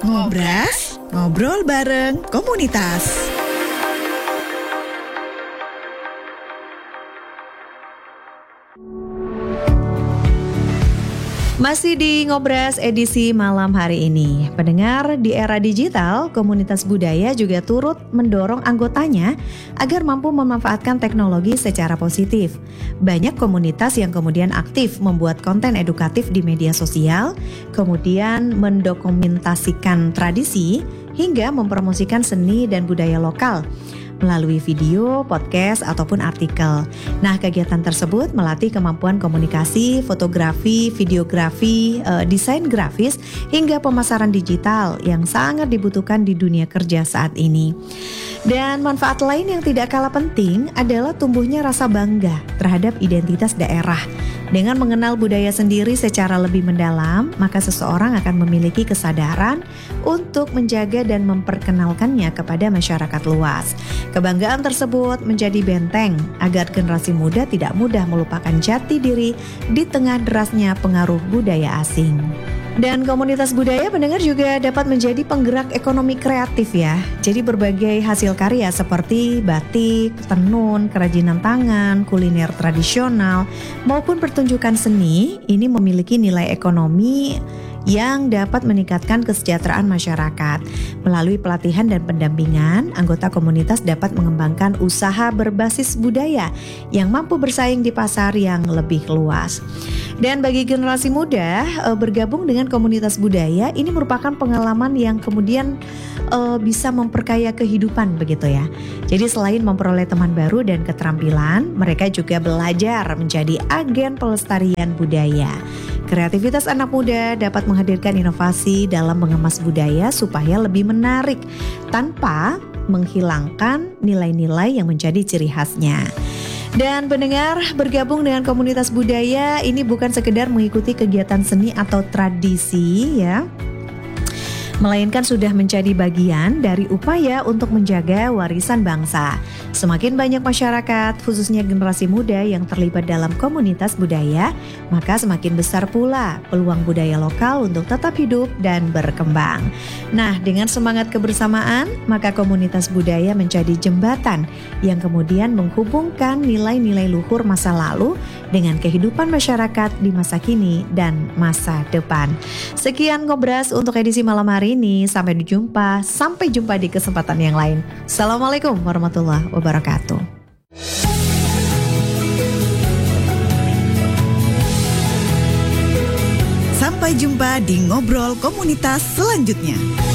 Ngobras, ngobrol bareng komunitas. Masih di Ngobras edisi malam hari ini. Pendengar, di era digital, komunitas budaya juga turut mendorong anggotanya agar mampu memanfaatkan teknologi secara positif. Banyak komunitas yang kemudian aktif membuat konten edukatif di media sosial, kemudian mendokumentasikan tradisi, hingga mempromosikan seni dan budaya lokal melalui video, podcast, ataupun artikel. Nah, kegiatan tersebut melatih kemampuan komunikasi, fotografi, videografi, desain grafis, hingga pemasaran digital yang sangat dibutuhkan di dunia kerja saat ini. Dan manfaat lain yang tidak kalah penting adalah tumbuhnya rasa bangga terhadap identitas daerah. Dengan mengenal budaya sendiri secara lebih mendalam, maka seseorang akan memiliki kesadaran untuk menjaga dan memperkenalkannya kepada masyarakat luas. Kebanggaan tersebut menjadi benteng agar generasi muda tidak mudah melupakan jati diri di tengah derasnya pengaruh budaya asing. Dan komunitas budaya pendengar juga dapat menjadi penggerak ekonomi kreatif ya. Jadi berbagai hasil karya seperti batik, tenun, kerajinan tangan, kuliner tradisional, maupun pertunjukan seni ini memiliki nilai ekonomi yang dapat meningkatkan kesejahteraan masyarakat. Melalui pelatihan dan pendampingan, anggota komunitas dapat mengembangkan usaha berbasis budaya yang mampu bersaing di pasar yang lebih luas. Dan bagi generasi muda, bergabung dengan komunitas budaya ini merupakan pengalaman yang kemudian bisa memperkaya kehidupan begitu ya. Jadi selain memperoleh teman baru dan keterampilan, mereka juga belajar menjadi agen pelestarian budaya. Kreativitas anak muda dapat menghadirkan inovasi dalam mengemas budaya supaya lebih menarik tanpa menghilangkan nilai-nilai yang menjadi ciri khasnya. Dan pendengar, bergabung dengan komunitas budaya ini bukan sekedar mengikuti kegiatan seni atau tradisi ya, melainkan sudah menjadi bagian dari upaya untuk menjaga warisan bangsa. Semakin banyak masyarakat, khususnya generasi muda yang terlibat dalam komunitas budaya, maka semakin besar pula peluang budaya lokal untuk tetap hidup dan berkembang. Nah, dengan semangat kebersamaan, maka komunitas budaya menjadi jembatan yang kemudian menghubungkan nilai-nilai luhur masa lalu dengan kehidupan masyarakat di masa kini dan masa depan. Sekian Ngobras untuk edisi malam hari ini. Sampai jumpa di kesempatan yang lain. Assalamualaikum warahmatullahi wabarakatuh. Sampai jumpa di ngobrol komunitas selanjutnya.